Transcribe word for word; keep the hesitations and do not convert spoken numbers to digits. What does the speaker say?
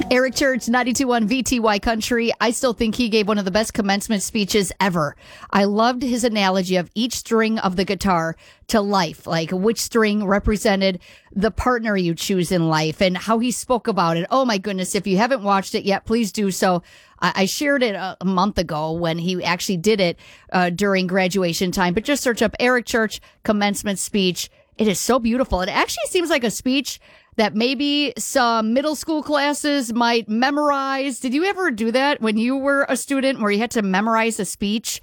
Eric Church, ninety-two point one V T Y Country. I still think he gave one of the best commencement speeches ever. I loved his analogy of each string of the guitar to life, like which string represented the partner you choose in life and how he spoke about it. Oh my goodness, if you haven't watched it yet, please do so. I shared it a month ago when he actually did it uh, during graduation time, but just search up Eric Church commencement speech. It is so beautiful. It actually seems like a speech that maybe some middle school classes might memorize. Did you ever do that when you were a student where you had to memorize a speech?